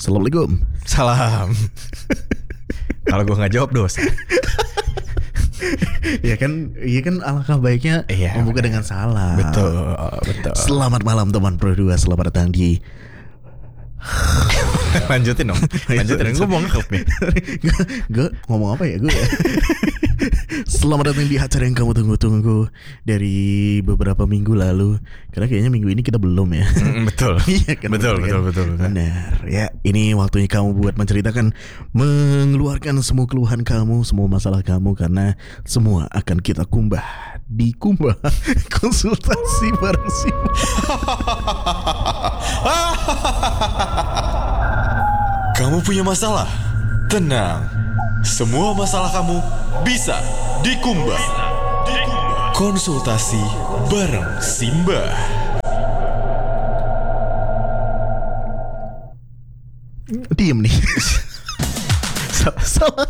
Assalamualaikum. Salam. Kalau gue nggak jawab dosa. Iya kan alangkah baiknya membuka dengan salam. Betul. Selamat malam teman Pro 2, selamat datang di Lanjutin dong. Gue mau ngekep nih. Gue ngomong apa ya gue ya? Selamat datang di acara yang kamu tunggu-tunggu dari beberapa minggu lalu. Karena kayaknya minggu ini kita belum ya. Betul. Iya kan. Betul. Benar. Ya, ini waktunya kamu buat menceritakan, mengeluarkan semua keluhan kamu, semua masalah kamu, karena semua akan kita kumbah di Kumbah Konsultasi bareng Simba. Kamu punya masalah? Tenang, semua masalah kamu bisa dikumbah. Konsultasi bareng Simba. Diem nih. Salah.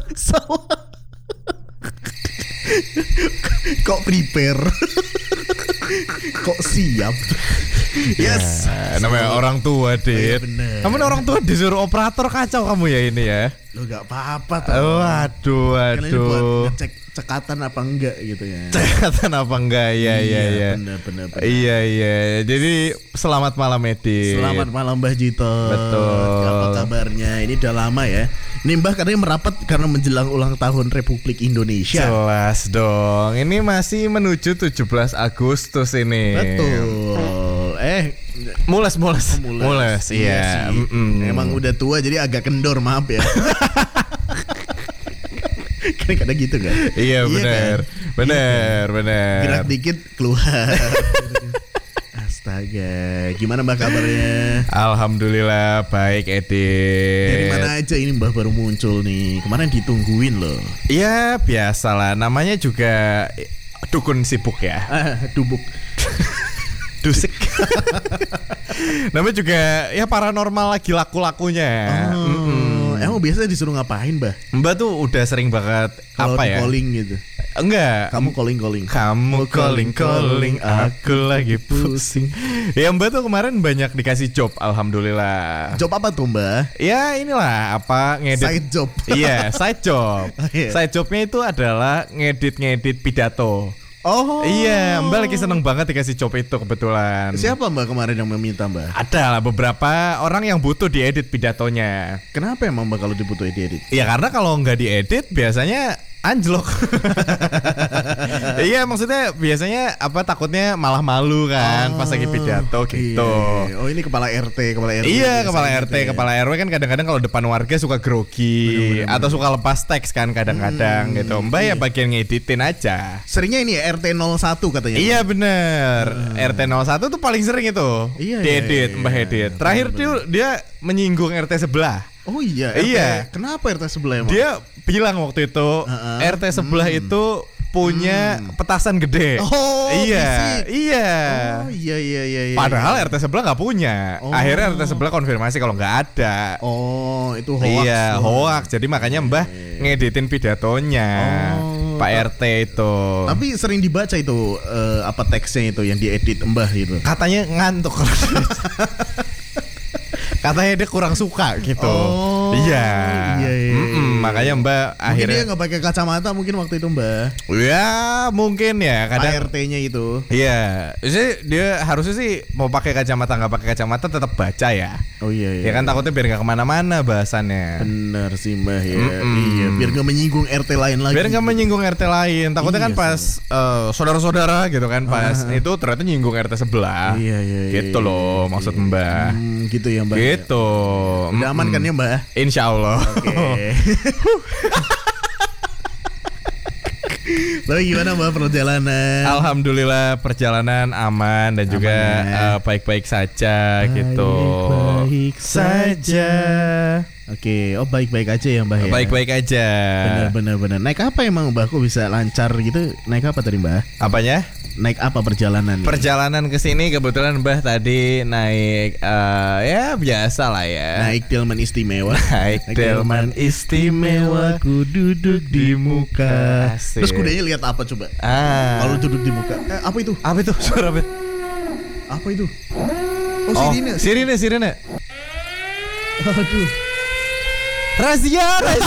Kok prepare? Kok siap? Yes. Namanya orang tua, Dit. Kamu orang tua disuruh operator, kacau kamu ya ini ya. Lo gak apa-apa tuh. Waduh. Kan ini buat ngecek cekatan apa enggak gitu ya. Cekatan apa enggak? Iya. Bener. Iya. Jadi selamat malam, Edi. Selamat malam Mbah Jito. Betul. Apa kabarnya? Ini udah lama ya. Ini Mbah katanya merapat karena menjelang ulang tahun Republik Indonesia. Jelas dong. Ini masih menuju 17 Agustus ini. Betul. Mules. Iya. Emang udah tua jadi agak kendor, maaf ya. Kadang-kadang gitu kan. Iya benar. Gerak dikit keluar. Astaga, gimana Mbak kabarnya? Alhamdulillah baik, Edit. Dari mana aja ini Mbak baru muncul nih? Kemarin ditungguin loh. Ya biasalah, namanya juga dukun sibuk ya. Dubuk. Dusik. Namanya juga ya paranormal lagi laku-lakunya. Emang biasanya disuruh ngapain Mbak? Mbak tuh udah sering banget kalau apa ya? Calling gitu. Enggak. Kamu calling. Kamu calling, aku lagi pusing. Ya Mbak tuh kemarin banyak dikasih job, alhamdulillah. Job apa tuh Mbak? Ya inilah apa ngedit. Side job. Iya, side job. Iya. Side jobnya itu adalah ngedit pidato. Oh. Iya, Mbak lagi seneng banget dikasih job itu kebetulan. Siapa Mbak kemarin yang meminta Mbak? Ada lah beberapa orang yang butuh diedit pidatonya. Kenapa emang Mbak kalau dibutuh diedit? Ya karena kalau nggak diedit biasanya anjlok. Iya maksudnya biasanya apa takutnya malah malu kan pas lagi pidato gitu. Iya. Oh ini kepala RT. Iya kepala RT, gitu ya. Kepala RW kan kadang-kadang kalau depan warga suka grogi atau suka lepas teks kan kadang-kadang gitu. Mbak ya bagian ngeditin aja. Seringnya ini RT 01 katanya. Iya bener. RT 01 tuh paling sering itu. Iya, diedit, Mbak edit. Terakhir dia menyinggung RT sebelah. Oh iya. Iya. Kenapa RT sebelah emang? Dia bilang waktu itu RT sebelah itu punya petasan gede. Oh iya. fisik. Iya. Oh iya. Padahal RT sebelah nggak punya. Akhirnya RT sebelah konfirmasi kalau nggak ada. Oh itu hoax. Iya hoax. Jadi makanya Mbah ngeditin pidatonya Pak RT itu. Tapi sering dibaca itu apa teksnya itu yang diedit Mbah gitu. Katanya ngantuk. Katanya dia kurang suka gitu. Oh, iya. Makanya Mbak mungkin akhirnya dia nggak pakai kacamata mungkin waktu itu Mbak. Ya mungkin ya kadang RT-nya itu. Iya. Jadi dia harusnya sih mau pakai kacamata nggak pakai kacamata tetap baca ya. Oh iya. Ya kan takutnya biar nggak kemana-mana bahasannya. Bener sih Mbak ya. Iya. Biar nggak menyinggung RT lain lagi. Biar nggak menyinggung RT lain. Takutnya kan pas saudara-saudara gitu kan pas itu ternyata nyinggung RT sebelah. Iya. Gitu loh maksud Mbak. Gitu ya Mbak. Gitu. Udah aman kan ya Mbak? Insya Allah. Oke. Lalu gimana Mbak perjalanan? Alhamdulillah perjalanan aman dan juga baik-baik saja gitu. Baik saja. Oke, baik-baik aja ya Mbak ya. Baik-baik aja. Bener. Naik apa emang Mbak? Kok bisa lancar gitu? Naik apa tadi Mbak? Apanya? Naik apa perjalanan? Perjalanan ke sini kebetulan Mbah tadi naik ya biasa lah ya. Naik delman istimewa. Naik delman istimewa. Ku duduk di muka. Asik. Terus kudanya lihat apa coba? Kalau duduk di muka. Apa itu? Apa itu? Suara apa? Apa itu? Oh, sirine. Sirine. Aduh. Razia.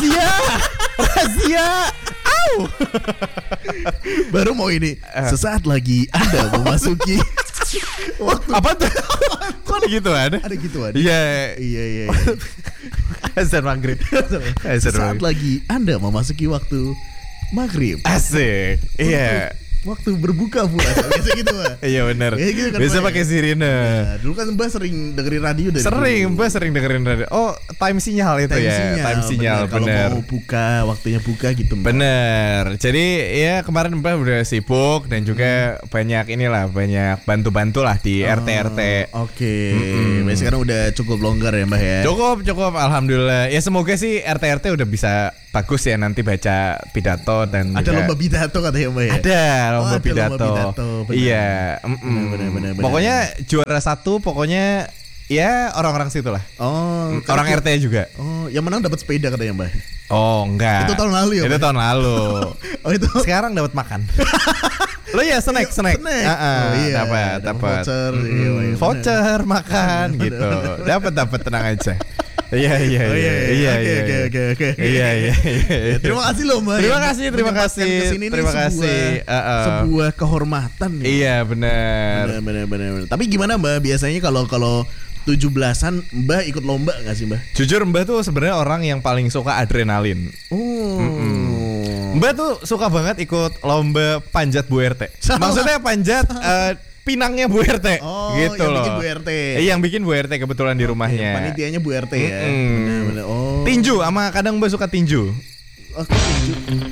Au. Baru mau ini. Sesaat lagi Anda memasuki waktu. Apa tuh? Kok ada gitu ada? Ada gituan. Iya. Azan maghrib. Sesaat lagi Anda memasuki waktu maghrib. Asik. Iya. Waktu berbuka puasa biasa gitu Mbak. Iya benar. Ya, gitu kan, Biasa Mbak, pakai ya? sirine. Nah, dulu kan Mbak sering dengerin radio dari Mbak sering dengerin radio. Oh, time sinyal itu Time sinyal Kalau bener. mau buka, waktunya buka gitu Mbak. Bener. Jadi ya kemarin Mbak udah sibuk dan juga banyak bantu-bantu lah di RT. Oke. Mbak sekarang udah cukup longgar ya Mbak ya. Cukup. Alhamdulillah. Ya semoga sih RT udah bisa bagus ya nanti baca pidato dan Ada juga lomba pidato katanya Mbak ya. ada lomba ada pidato. lomba pidato, bener. Iya. Bener. Pokoknya juara 1 pokoknya ya orang-orang situ lah. Oh, Orang RT juga. Oh, yang menang dapat sepeda katanya Mbak. Oh enggak. Itu tahun lalu ya, Itu Mbak? tahun lalu. Oh itu. Sekarang dapat makan. Lo ya snack. Oh, iya. Dapat. Voucher, iya, iya, Voucher makan gitu. Dapat tenang aja. Iya. Oke. Iya. Terima kasih loh Mbak. Terima kasih. Terima kasih. Sebuah kehormatan ya. Iya benar. Benar. Tapi gimana Mbak biasanya kalau 17-an Mbak ikut lomba nggak sih Mbak? Jujur Mbak tuh sebenarnya orang yang paling suka adrenalin. Mbak tuh suka banget ikut lomba panjat Bu RT. Maksudnya panjat pinangnya Bu RT gitu yang loh. bikin Bu RT. Yang bikin Bu RT kebetulan di rumahnya. Panitianya Bu RT ya. Benar. Oh. Tinju sama kadang Mbak suka tinju. Oke, tinju.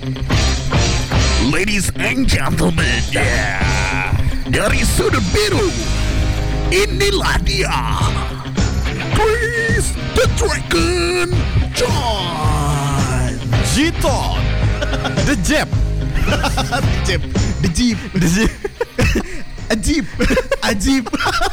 Ladies and gentlemen, dari sudut biru, inilah dia, Chris the Dragon John. Jiton. The Jeb. The Jeep. Ajib.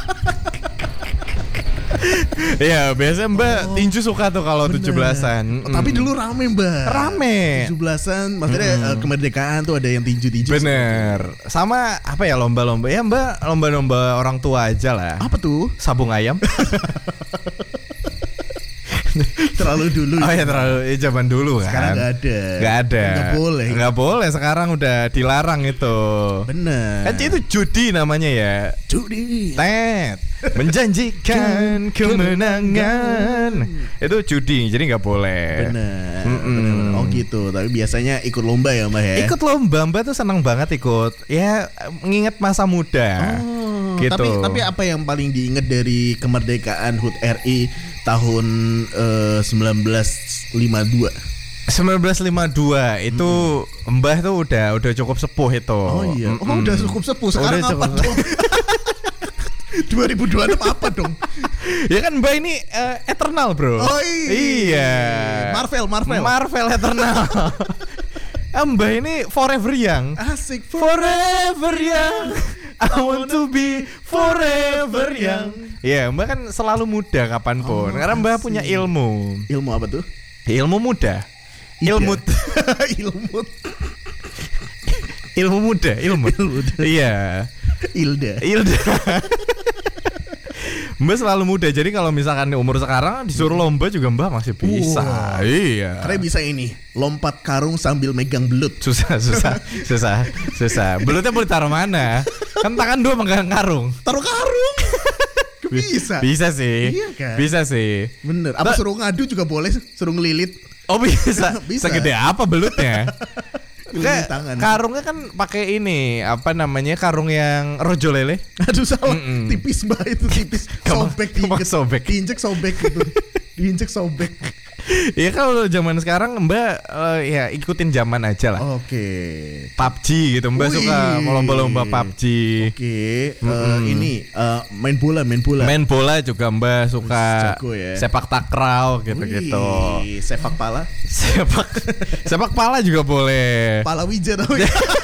Iya, biasanya Mbak tinju suka tuh kalau 17-an. Tapi dulu rame Mbak. Rame. 17-an maksudnya kemerdekaan tuh ada yang tinju-tinju. Bener. Sama apa ya lomba-lomba ya Mbak, lomba-lomba orang tua aja lah. Apa tuh? Sabung ayam. Terlalu dulu. Oh ya terlalu zaman dulu kan. Sekarang nggak ada. Nggak boleh. Sekarang udah dilarang itu. Bener. Kan itu judi namanya ya. Judi. Tet. Menjanjikan kemenangan. Itu judi, jadi nggak boleh. Bener. Oh gitu. Tapi biasanya ikut lomba ya Mbak ya. Ikut lomba Mbak tuh senang banget ikut. Ya mengingat masa muda. Gitu. Tapi apa yang paling diingat dari kemerdekaan HUT RI tahun 1952? 1952 itu Mbah tuh udah cukup sepuh itu. Oh iya. Oh udah cukup sepuh. Sekarang Udah apa cukup dong? 2026 apa dong? Ya kan Mbah ini eternal bro. Oh iya. Marvel eternal. Mbah ini forever young. Asik. Forever young. I want to be forever young. Ya Mbah kan selalu muda kapanpun. Karena Mbah punya ilmu. Ilmu apa tuh? Ilmu muda. Ilmu muda. Iya. Ilda. Mbak selalu muda. Jadi kalau misalkan umur sekarang disuruh lomba juga Mbak masih bisa. Iya. Karena bisa ini lompat karung sambil megang belut. Susah. Belutnya boleh taruh mana? Kan tangan dua megang karung. Taruh karung. Bisa. Bisa sih. Iya kan? Bisa sih. Bener. Apa suruh ngadu juga boleh? Suruh ngelilit. Oh bisa. Bisa. Segede apa belutnya? Ngelilit tangan. Karungnya kan pakai ini apa namanya karung yang rojo lele. Aduh salah. Tipis Mbak itu tipis. Sobek sobek. Diinjek sobek gitu. Diinjek sobek. Iya kalau zaman sekarang Mbak ya ikutin zaman aja lah. Oke. PUBG gitu Mbak suka lomba-lomba PUBG. Oke. Ini main bola. Main bola juga Mbak suka. Jago ya. Sepak takraw gitu-gitu. Sepak pala. Sepak pala juga boleh. Palawija tau ya.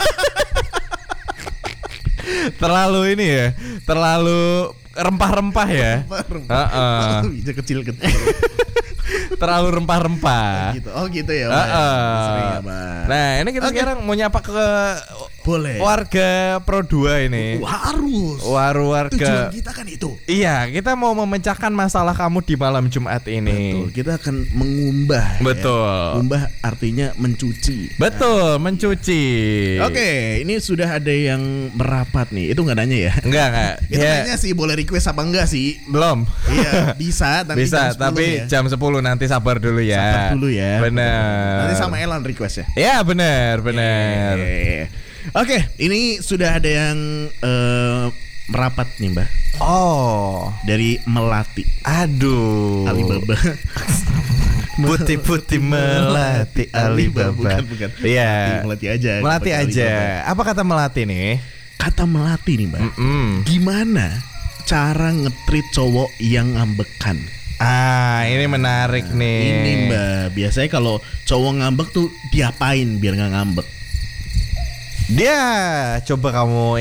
Terlalu ini ya. Terlalu rempah-rempah ya. Palawija kecil-kecil. Terlalu rempah-rempah. Gitu. Oh gitu ya Mbak. Nah ini kita sekarang mau nyapa ke Boleh. Warga Pro 2 ini. Harus. Warga. Tujuan kita kan itu. Iya, kita mau memecahkan masalah kamu di malam Jumat ini. Betul. Kita akan mengumbah. Betul. Umbah artinya mencuci. Betul, mencuci. Oke, ini sudah ada yang merapat nih. Itu nggak nanya ya? Enggak. Itu Ya, nanya sih boleh request apa enggak sih? belum. Iya, bisa. Tapi Bisa, jam 10 tapi ya. jam 10 nanti sabar dulu ya. Sabar dulu ya. Benar. Nanti sama Elan request ya. Ya, benar. Oke, ini sudah ada yang merapat nih Mbak. Oh, Dari Melati. aduh. Alibaba. Putih-putih melati Alibaba. Bukan. Iya. Melati aja. Melati Bukan aja. Alibaba. Apa kata Melati nih? Kata Melati nih Mbak. Gimana cara nge-treat cowok yang ngambekan? Ini menarik nih. Ini Mbak, biasanya kalau cowok ngambek tuh diapain biar nggak ngambek? Dia coba kamu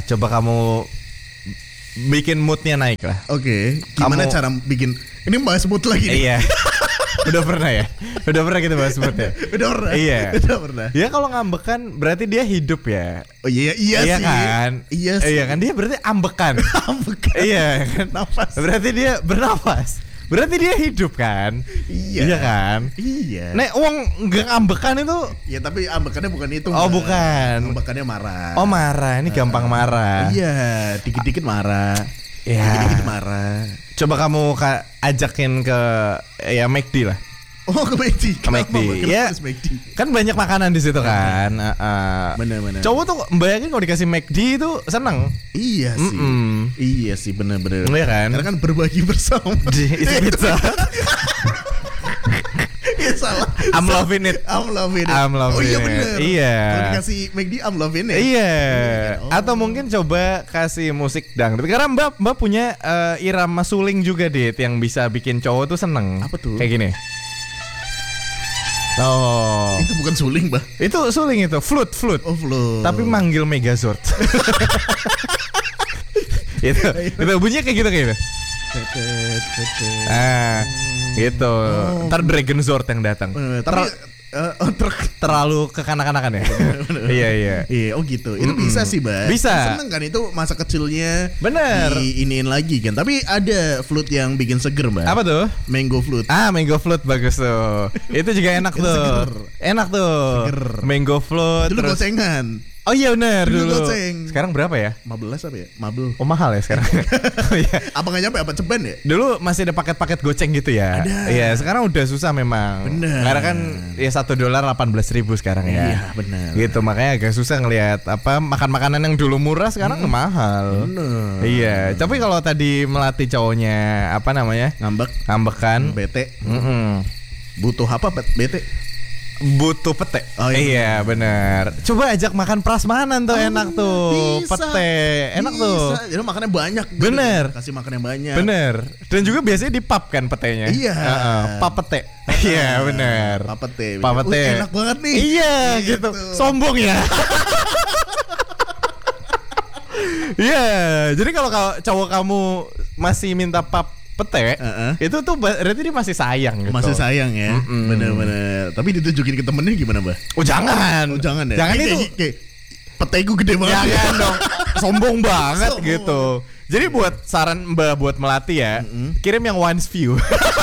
bikin moodnya naik lah. Oke, gimana Kamu- cara bikin? Ini bahas mood lagi nih. Iya. Udah pernah ya? Udah pernah kita bahas moodnya. Udah pernah. Iya. Udah pernah. Ya kalau ngambek kan berarti dia hidup ya. Oh iya sih. Kan? Iya sih. Iya kan dia berarti ambekan. Ambekan. Iya kan? Nafas. Berarti dia bernafas. Berarti dia hidup kan? Iya. Iya kan? Iya. Nek uang nggak ambekan itu. Ya tapi ambekannya bukan itu. Oh, Mbak. bukan. Ambekannya marah. Oh marah, ini gampang marah. Iya, dikit-dikit marah. Ya. Dikit-dikit marah. Coba kamu ajakin ke ya McD lah. Oh, ke McD. Ke McD. Kenapa Ya. harus McD? Kan banyak makanan di situ kan. Bener-bener. Cowok tuh bayangin kalau dikasih McD itu seneng. Iya sih. Iya sih, bener-bener. Iya kan? Karena kan berbagi bersama. Isi pizza. Iya salah. I'm loving it. I'm loving it. I'm loving oh iya it. bener. Iya. Kalau dikasih McD I'm loving it. Iya. Oh. Atau mungkin coba kasih musik dangdut. Karena Mbak punya irama suling juga Dit yang bisa bikin cowok tuh seneng. Apa tuh? Kayak gini. Oh. Itu bukan suling, Bah. Itu suling itu, flute. Oh, flow. Tapi manggil Megazord. itu bunyinya kayak gitu. Gitu. Ntar Dragon Zord yang datang. Tapi Terlalu kekanak-kanakan ya. Iya. Iya, oh gitu. Itu bisa sih, Bah. Bisa. Seneng kan itu masa kecilnya. Bener. Diiniin lagi kan. Tapi ada flute yang bikin seger, Bah. Apa tuh? Mango flute. Mango float bagus tuh. Itu juga enak tuh. Seger. Enak tuh. Seger. Mango float. Dulu terus. gocengan. Oh iya benar Dulu dulu. goceng. Sekarang berapa ya? 15 apa ya? Mabel. Oh mahal ya sekarang. Oh, iya. Apa nggak nyampe apa ceban ya? Dulu masih ada paket-paket goceng gitu ya. Ada. Iya, sekarang udah susah memang. Bener. Karena kan ya $1 18.000 sekarang ya. Iya, benar. Gitu makanya agak susah ngelihat apa makan makanan yang dulu murah sekarang mahal. Bener. Iya, tapi kalau tadi melatih cowoknya apa namanya? Ngambek kan? Bete. Butuh Butuh apa bete? Butuh pete. Oh, iya. Iya benar. Coba ajak makan prasmanan tuh enak tuh. Bisa. Pete enak tuh. Jadi makannya banyak. gitu. Bener. Kasih makan yang banyak. Bener. Dan juga biasanya di pub kan petenya. Iya. Pub pete. Iya bener. Papete. Papete. Enak banget nih. Iya gitu. Sombong ya. Iya. Jadi kalau cowok kamu masih minta pub pete, itu tuh berarti dia masih sayang gitu. Masih sayang ya. Bener-bener. Tapi ditunjukin ke temennya gimana, Bah? Oh jangan. Oh, jangan ya. Jangan itu. Kayak petegu gede banget. Jangan dong. Sombong banget Sombong. gitu. Jadi buat saran Mbak buat melatih ya, kirim yang once view.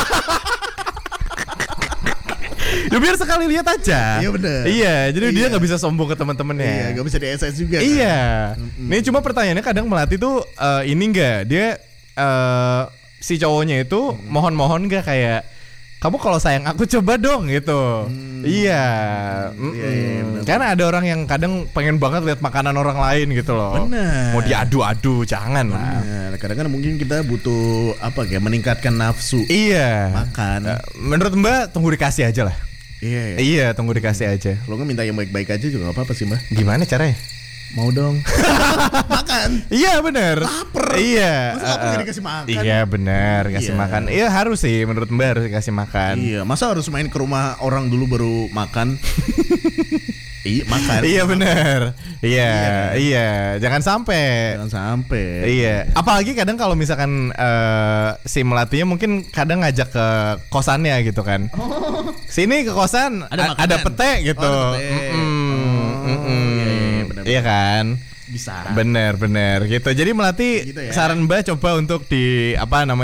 Ya biar sekali lihat aja. Iya, bener. Iya, jadi dia Iya. nggak bisa sombong ke teman-temannya. Iya, gak bisa di SS juga. kan? Iya. Ini cuma pertanyaannya kadang melatih tuh ini enggak dia si cowoknya itu mohon-mohon enggak kayak kamu kalau sayang aku coba dong gitu. Iya. bener. Karena ada orang yang kadang pengen banget lihat makanan orang lain gitu loh. Bener. Mau diadu-adu jangan lah. Nah, kadang-kadang mungkin kita butuh apa kayak meningkatkan nafsu. Iya. Makan. Menurut Mbak tunggu dikasih aja lah. Iya. Iya, tunggu dikasih aja. Kalau nggak minta yang baik-baik aja juga gak apa-apa sih, Mbak. Gimana caranya? Mau dong. Makan. Iya benar. Laper. Iya. Masa lapar nggak dikasih makan? Iya benar, kasih Iya. makan. Iya harus sih menurut Mbak harus dikasih makan. Iya, masa harus main ke rumah orang dulu baru makan? Iya, makan. Iya benar. Iya, kan? iya. Jangan sampai. Jangan sampai. Iya. Apalagi kadang kalau misalkan si melatihnya mungkin kadang ngajak ke kosannya gitu kan. Sini ke kosan Ada ada makanan. pete gitu. Oh, ada pete. benar. Iya kan? Bisa. Bener gitu. Jadi Melati Gitu ya. saran Mbak coba untuk di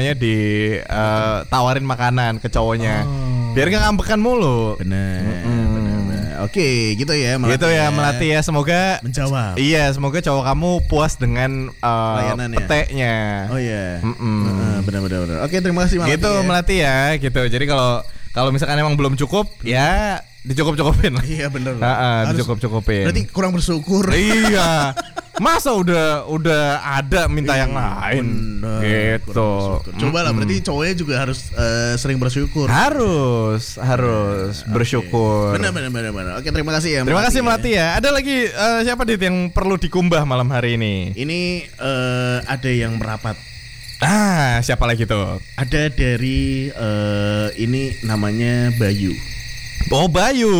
tawarin makanan ke cowoknya. Biar gak ngambekan mulu. Benar. Oke, gitu ya Melati. Gitu ya Melati ya. Semoga menjawab. Iya, semoga cowok kamu puas dengan Layanannya. peteknya. Oh iya. Benar. Oke, terima kasih Melati. Gitu ya. Melati ya, gitu. Jadi kalau misalkan emang belum cukup, ya dicukup-cukupin lah. Iya benar. Harus- Dicukup-cukupin. Berarti kurang bersyukur. Iya. Masa udah ada minta yang lain. Bener, Gitu. kurang bersyukur. Coba lah, berarti cowoknya juga harus sering bersyukur. Harus bersyukur. Benar. Oke, terima kasih ya. Terima kasih Melati ya. Ada lagi siapa Dit yang perlu dikumbah malam hari ini? Ini ada yang merapat. Siapa lagi tuh? Ada dari ini namanya Bayu. Oh, Bayu.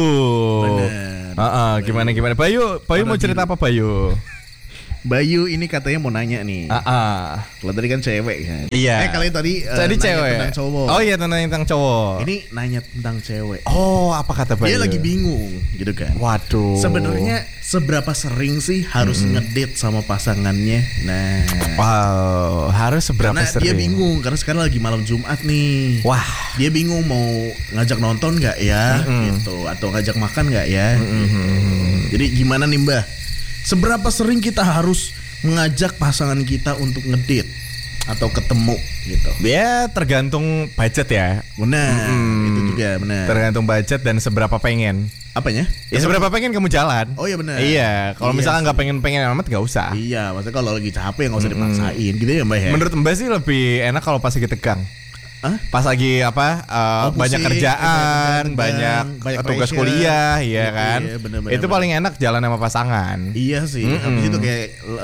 Bener. Gimana Bayu mau cerita apa Bayu? Bayu ini katanya mau nanya nih. Kalau tadi kan cewek kan. Iya. Kalian tadi Tadi nanya cewek. tentang cowok. Oh iya, tentang cowok. Ini nanya tentang cewek. Oh, apa kata Bayu? Dia lagi bingung gitu kan. Waduh. Sebenarnya seberapa sering sih harus ngedate sama pasangannya? Nah, Wow, harus seberapa karena sering? dia bingung karena sekarang lagi malam Jumat nih. Wah. Dia bingung mau ngajak nonton nggak ya, gitu, atau ngajak makan nggak ya. Gitu. Jadi gimana nih Mbah? Seberapa sering kita harus mengajak pasangan kita untuk ngedate atau ketemu gitu? Ya tergantung budget ya. Benar, itu juga benar. Tergantung budget dan seberapa pengen. Apanya? Ya seberapa pengen kamu jalan. Oh iya benar. Iya, kalau Iya misalkan nggak sih. pengen amat nggak usah. Iya, maksudnya kalau lagi capek nggak usah dipaksain gitu ya Mbak ya. Menurut Mbak sih lebih enak kalau pas lagi tegang. Hah? Pas lagi banyak pusing, kerjaan, tegang, banyak tugas pressure. kuliah, iya kan. Iya, bener. Itu paling enak jalan sama pasangan. Iya sih. Habis itu kayak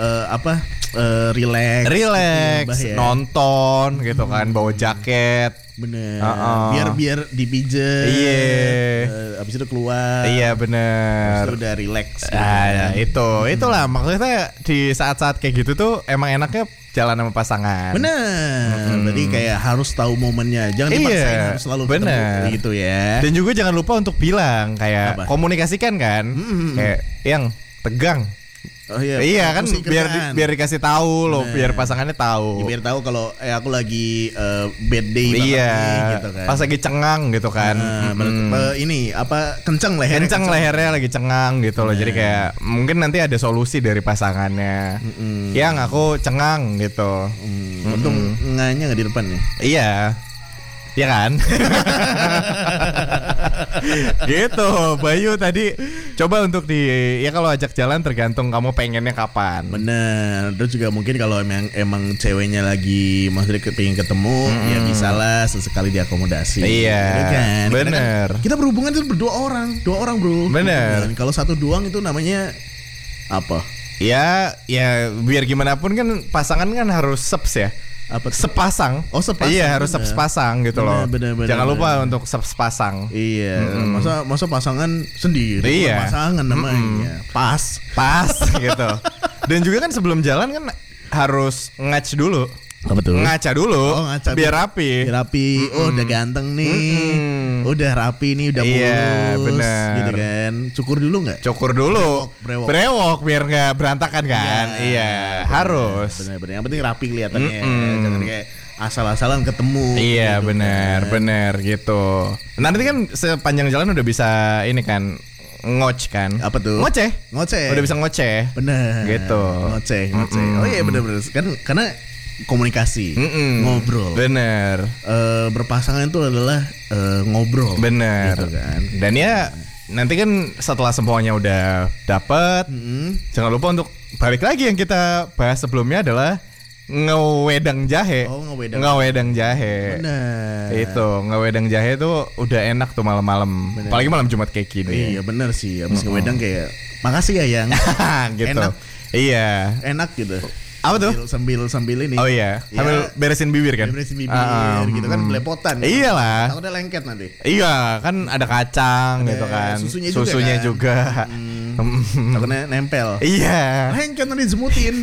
relax. Relax, gitu, Mbah ya. nonton gitu kan, bawa jaket. Bener. Uh-uh. Biar dipijet. Iya. Habis itu keluar. Iya Habis bener. itu udah relax. gitu. Itulah maksudnya di saat-saat kayak gitu tuh emang enaknya jalan sama pasangan. Bener. Berarti kayak harus tahu momennya. Jangan dipaksain harus selalu ketemu bener. gitu ya. Dan juga jangan lupa untuk bilang kayak Apa? komunikasikan kan, kayak yang tegang. Oh iya. Iya kan Pusing kerjaan. biar dikasih tahu loh, Bener. biar pasangannya tahu. Ya, biar tahu kalau aku lagi bad day banget Iya, nih, gitu kan. pas lagi cengang gitu kan. Ini apa kenceng lehernya. Kencang lehernya lagi cengang gitu loh. Jadi kayak mungkin nanti ada solusi dari pasangannya. Yang aku cengang gitu. Untung nganya nggak di depan ya. Iya. Ya kan? Gitu, Bayu tadi coba untuk ya kalau ajak jalan tergantung kamu pengennya kapan. Bener. Terus juga mungkin kalau emang ceweknya lagi maksudnya pengen ketemu, ya bisa lah sesekali diakomodasi. Iya, Gitu kan? Karena bener. kan kita berhubungan itu berdua orang bro. Bener. Dan kalau satu doang itu namanya apa? Ya biar gimana pun kan pasangan kan harus seps ya. Apa tuh? Sepasang. Oh, sepasang, Iya, harus bener. sepasang gitu loh. Bener. Jangan lupa untuk sepasang. Iya, masa pasangan sendiri, Iya. bukan pasangan namanya. Pas. Gitu. Dan juga kan sebelum jalan kan harus ngac dulu. Apa tuh? Ngaca dulu. Oh, ngaca biar dulu. rapi. Biar rapi. Oh, udah ganteng nih. Udah rapi nih, udah Iya, mulus. bener. Gitu kan. Cukur dulu nggak? Cukur dulu. Brewok. Biar nggak berantakan kan. Iya, harus. Bener. Yang penting rapi kelihatannya. Jangan kayak asal-asalan ketemu. Iya, gitu bener gitu. Nanti kan sepanjang jalan udah bisa ini kan ngoc kan. Apa tuh? Ngoceh. Ngoceh. Udah bisa ngoceh. Bener. Gitu. Ngoceh. Oh iya bener. Kan karena komunikasi, ngobrol. Bener. Berpasangan itu adalah ngobrol. Bener. Gitu kan. Dan ya nanti kan setelah semuanya udah dapet, jangan lupa untuk balik lagi yang kita bahas sebelumnya adalah ngewedang jahe. Oh, ngewedang. Ngewedang jahe. Bener. Itu ngewedang jahe tuh udah enak tuh malam-malam. Apalagi malam Jumat kayak gini. Iya bener sih. Abis ngewedang kayak makasih ya yang Gitu. Enak. Iya. enak gitu. Apa tuh? Sambil ini. Oh iya, sambil beresin bibir kan? Beresin bibir gitu kan belepotan. Iyalah. Takutnya lengket nanti. Iya, kan ada kacang gitu kan. susunya juga. Takutnya nempel. Iya. Lengket nanti disemutin.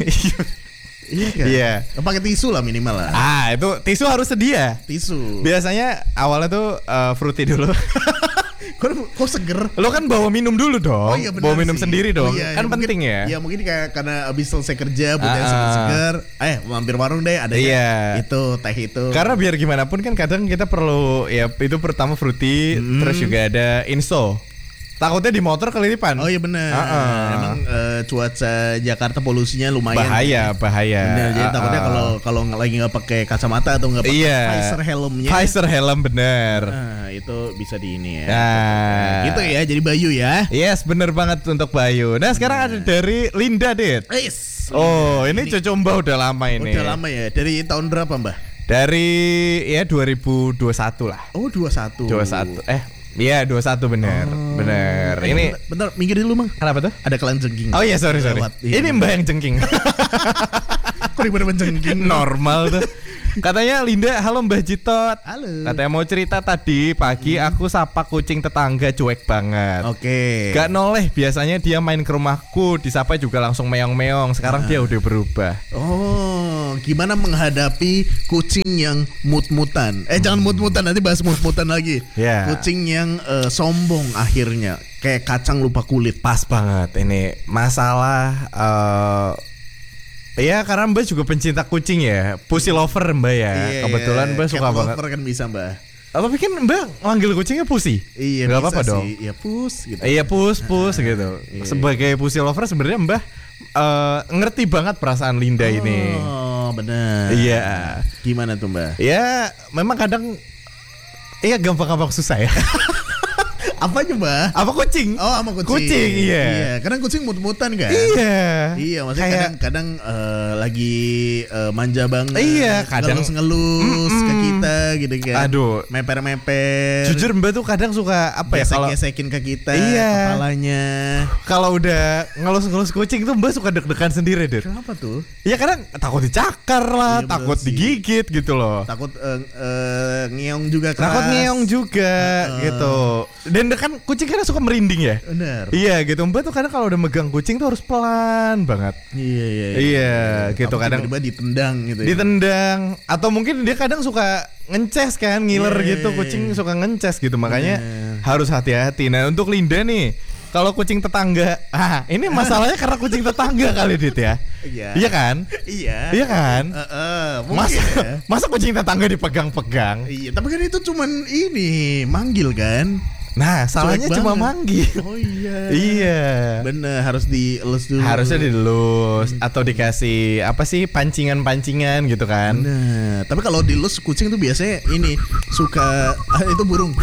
Iya kan? Iya. Pakai tisu lah minimal lah. Itu tisu harus sedia. Tisu. Biasanya awalnya tuh fruity dulu. Kok seger? Lo kan bawa minum dulu dong. Bener Bawa minum sih. sendiri dong. Iya, Kan mungkin, penting ya. Ya mungkin kayak karena abis selesai kerja butuh seger. Mampir warung deh ada Iya. itu teh itu. Karena biar gimana pun kan kadang kita perlu ya itu pertama fruity, terus juga ada insto. Takutnya di motor kelilipan. Oh iya benar. Emang cuaca Jakarta polusinya lumayan. Bahaya. Bener, jadi takutnya kalau lagi nggak pakai kacamata atau nggak pakai visor helmnya. Visor helm bener. Nah, itu bisa di ini ya. Nah. Gitu ya, jadi Bayu ya. Yes, bener banget untuk Bayu. Nah sekarang ada dari Linda, Dit. Oh, ini cucu Mbah udah lama ini. Udah lama ya. Dari tahun berapa, Mbah? Dari ya 2021 lah. Oh, 21. 21. Iya 21 bener. Bener. Ini bentar, minggir dulu, Mang. kenapa tuh? Ada kelan jengking. Oh iya sorry. Lewat, iya. Ini Mbah yang jengking. Kok ribet jengking? Normal tuh. Katanya Linda, halo Mbah Jitot. Halo. Katanya mau cerita tadi pagi aku sapa kucing tetangga cuek banget. Oke. Gak noleh, biasanya dia main ke rumahku, disapa juga langsung meong-meong. Sekarang dia udah berubah. Oh, gimana menghadapi kucing yang mut-mutan? Jangan mut-mutan, nanti bahas mut-mutan lagi. Ya. Kucing yang sombong akhirnya, kayak kacang lupa kulit. Pas banget ini masalah ya karena Mbak juga pencinta kucing ya, pussy lover Mbak ya. Kebetulan Mbak suka cat banget. lover kan bisa, Mbak. Tapi kan Mbak manggil kucingnya pussy. Iya, nggak bisa apa-apa dong. sih. Iya, pus gitu. Iya pus gitu. Sebagai pussy lover sebenarnya Mbak ngerti banget perasaan Linda ini. Oh, benar. Iya. Gimana tuh, Mbak? Ya memang kadang gampang-gampang susah ya. Apanya, Mbak? Apa kucing? Oh, sama kucing. Kucing, iya. Iya, kadang kucing mut-mutan kan? Iya. Iya, maksudnya Kayak- kadang lagi manja banget. Iya, kadang- ngelus ke kita gitu kan. Aduh. Meper-meper. Jujur Mbak tuh kadang suka apa ya kalau gesek-gesekin ke kita Iya. kepalanya. kalau udah ngelus-ngelus kucing tuh Mbak suka deg-degan sendiri deh. Kenapa tuh? Ya kadang takut dicakar lah, Iya, bener takut sih. digigit gitu loh. Takut ngeong juga keras. Takut ngeong juga gitu. Dan kan kucing kadang suka merinding ya. Bener. Iya gitu. Mbak tuh kadang kalau udah megang kucing tuh harus pelan banget. Iya. Iya, gitu. Takut Kadang tiba-tiba ditendang gitu ya. ditendang atau mungkin dia kadang suka ngences kan, ngiler Iya. gitu. Kucing suka ngences gitu, makanya harus hati-hati. Nah untuk Linda nih, kalau kucing tetangga, ini masalahnya karena kucing tetangga kali Dit ya. Iya. Iya kan? Iya kan? mungkin ya. Masa kucing tetangga dipegang-pegang? Iya, tapi kan itu cuman ini manggil kan. Nah, salahnya Cuek cuma banget. manggil. Oh iya. Iya. Bener, harus dielus dulu. Harusnya dilus atau dikasih apa sih pancingan-pancingan gitu kan? Nah, tapi kalau dilus kucing tuh biasanya ini suka itu burung.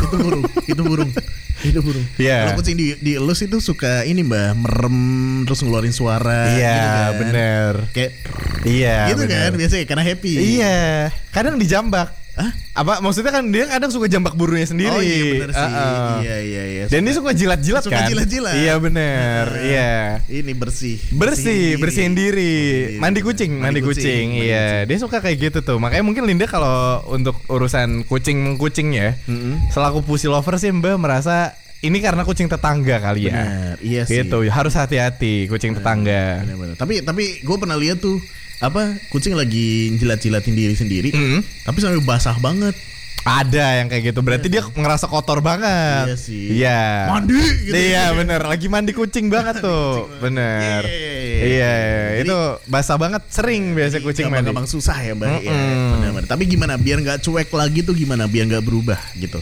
Itu burung. Iya. Kalau kucing dielus itu suka ini, Mbak, merem terus ngeluarin suara Iya, gitu kan. bener. Kayak Iya, gitu bener. kan biasanya karena happy. Iya, kadang dijambak. Hah? Apa maksudnya kan dia kadang suka jambak burunya sendiri. Oh iya bener sih. Uh-uh. Iya. Dan dia suka jilat-jilat Suka kan? jilat-jilat. Iya bener. Iya. Ini Bersihin diri. Mandi kucing. Iya, dia suka kayak gitu tuh. Makanya mungkin Linda kalau untuk urusan kucing ya, selaku pussy lover sih Mbak merasa ini karena kucing tetangga kali ya. Benar, iya sih. Gitu, harus hati-hati kucing tetangga. Bener. Tapi gue pernah lihat tuh kucing lagi jilat-jilatin diri sendiri, tapi sampai basah banget. Ada yang kayak gitu. Berarti dia ngerasa kotor banget. Iya sih. Iya. Mandi gitu. Iya bener. Lagi mandi kucing banget tuh. Bener. Iya. Itu basah banget. Sering biasa kucing mandi. Gampang susah ya, Mbak. Ya, benar-benar. Tapi gimana biar nggak cuek lagi tuh gimana? Biar nggak berubah gitu.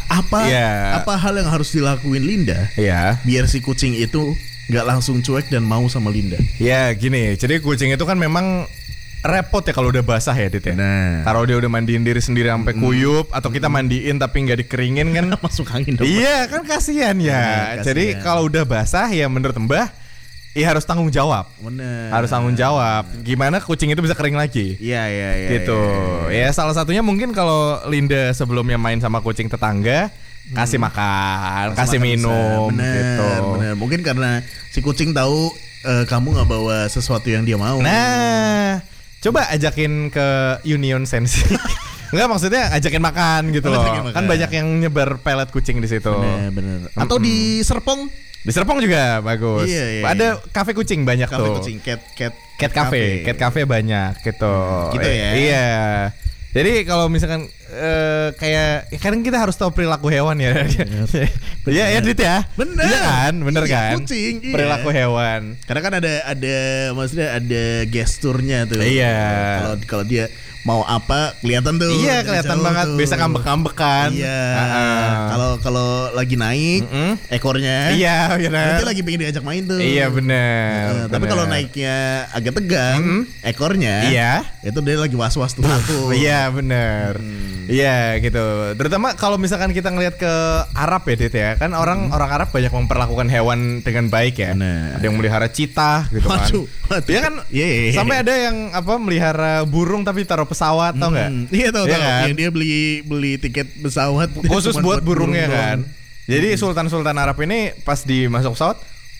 Apa hal yang harus dilakuin Linda? Iya. Biar si kucing itu nggak langsung cuek dan mau sama Linda. Ya gini. Jadi kucing itu kan memang repot ya kalau udah basah ya Dit ya. Nah. Kalau dia udah mandiin diri sendiri sampai kuyup atau kita mandiin tapi nggak dikeringin kan. Masuk angin dong. Iya kan kasihan ya. Kasihan. Jadi kalau udah basah ya menurut Mbah harus tanggung jawab. Bener. Harus tanggung jawab. Gimana kucing itu bisa kering lagi? Iya. Gitu. Ya salah satunya mungkin kalau Linda sebelumnya main sama kucing tetangga kasih makan, kasih minum gitu. Bener. Mungkin karena si kucing tahu kamu nggak bawa sesuatu yang dia mau. Nah, coba ajakin ke Union Sensi. Enggak maksudnya ajakin makan gitu loh. Ajakin makan. Kan banyak yang nyebar pelet kucing di situ. Bener. Atau di Serpong. Di Serpong juga bagus. Iya. Ada kafe kucing banyak Kafe tuh. kucing, cat Cat cafe banyak gitu. Gitu ya. Iya. Jadi kalau misalkan kayak kadang kita harus tahu perilaku hewan ya. Iya ya Dit ya. Bener. Iya kan? Bener Iya, kan? kucing, iya. Perilaku hewan. Karena kan ada maksudnya ada gesturnya tuh. Iya. Kalau dia mau apa kelihatan tuh. Iya, dari kelihatan jauh banget. tuh. Biasa ngambek-ngambekan. Iya. Kalau lagi naik ekornya. Iya, benar. Dia lagi pengen diajak main tuh. Iya benar. Tapi kalau naiknya agak tegang, ekornya. Iya. Itu dia lagi was-was tuh takut. Iya benar. Iya gitu. Terutama kalau misalkan kita ngelihat ke Arab ya Dit ya. Kan orang Arab banyak memperlakukan hewan dengan baik ya. Benar. Ada yang melihara citah gitu kan. Waduh. Iya kan? Iya. Sampai ada yang melihara burung tapi taruh pesawat tau nggak? Iya tahu. Kan? Yang dia beli tiket pesawat Khusus cuma buat burungnya burung kan. doang. Jadi sultan Arab ini pas dimasuk pesawat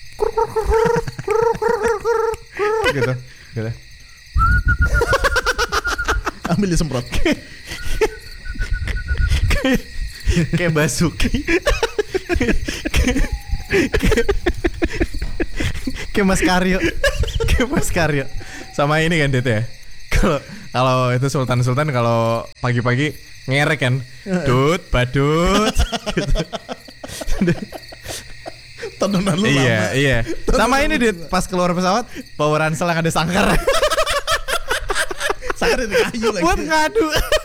gitu. Ambil disemprot. Kayak Basuki. Kayak Mas Karyo. Sama ini kan Dit ya. Kalau itu sultan kalau pagi-pagi ngerek kan. Dut, badut gitu. Tontonan lu lama. Iya. Sama ini Dit, pas keluar pesawat bawa ransel yang ada sangkar. Sangkar itu kayu lagi. Buat ngadu.